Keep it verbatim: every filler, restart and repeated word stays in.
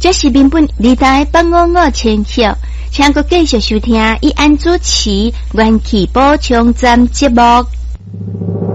这是民本历代八五五千票，请各继续收听以安主持元气补充站节目。